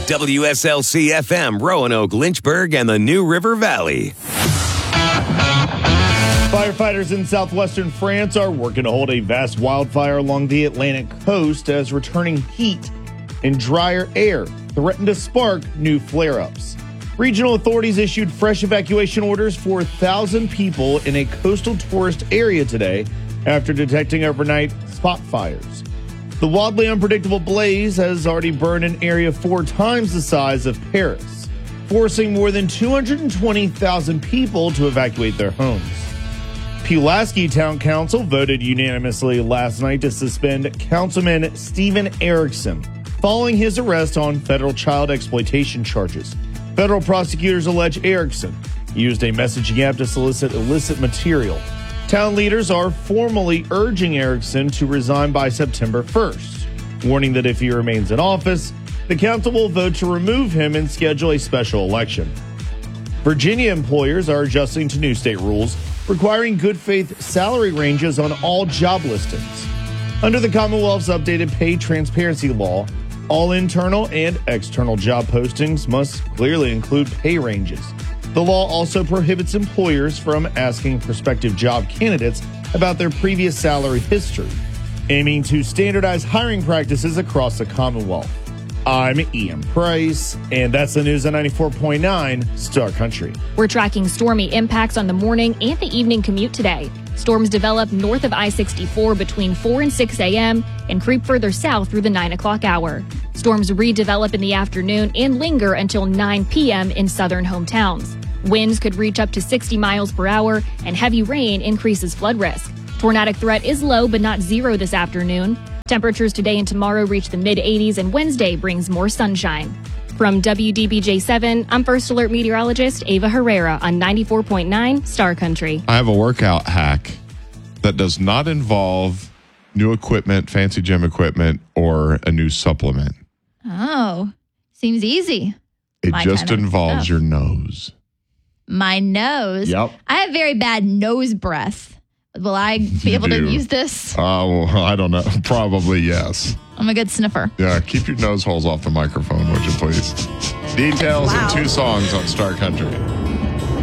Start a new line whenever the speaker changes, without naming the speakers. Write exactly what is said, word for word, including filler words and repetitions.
W S L C F M, Roanoke, Lynchburg, and the New River Valley.
Firefighters in southwestern France are working to hold a vast wildfire along the Atlantic coast as returning heat and drier air threaten to spark new flare-ups. Regional authorities issued fresh evacuation orders for one thousand people in a coastal tourist area today after detecting overnight spot fires. The wildly unpredictable blaze has already burned an area four times the size of Paris, forcing more than two hundred twenty thousand people to evacuate their homes. Pulaski Town Council voted unanimously last night to suspend Councilman Steven Erickson following his arrest on federal child exploitation charges. Federal prosecutors allege Erickson used a messaging app to solicit illicit material. Town leaders are formally urging Erickson to resign by September first, warning that if he remains in office, the council will vote to remove him and schedule a special election. Virginia employers are adjusting to new state rules requiring good faith salary ranges on all job listings. Under the Commonwealth's updated pay transparency law, all internal and external job postings must clearly include pay ranges. The law also prohibits employers from asking prospective job candidates about their previous salary history, aiming to standardize hiring practices across the Commonwealth. I'm Ian Price, and that's the news on ninety-four point nine Star Country.
We're tracking stormy impacts on the morning and the evening commute today. Storms develop north of I sixty-four between four and six a.m. and creep further south through the nine o'clock hour. Storms redevelop in the afternoon and linger until nine p.m. in southern hometowns. Winds could reach up to sixty miles per hour, and heavy rain increases flood risk. Tornadic threat is low but not zero this afternoon. Temperatures today and tomorrow reach the mid-eighties, and Wednesday brings more sunshine. From W D B J seven, I'm First Alert meteorologist Ava Herrera on ninety-four point nine Star Country.
I have a workout hack that does not involve new equipment, fancy gym equipment, or a new supplement.
Oh, seems easy.
It
My
just
kind of
involves
stuff.
your nose.
My nose?
Yep.
I have very bad nose breath. Will I be
You
able
do.
to use this?
Uh, well, I don't know. Probably yes.
I'm a good sniffer.
Yeah, keep your nose holes off the microphone, would you please? Details
Wow.
and two songs on Star Country.